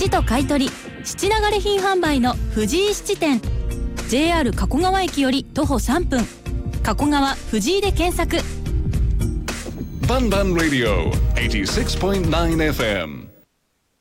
と買い取り質流れ品販売の藤井質店、 JR 加古川駅より徒歩3分、加古川藤井で検索。 バンバンラディオ 86.9 FM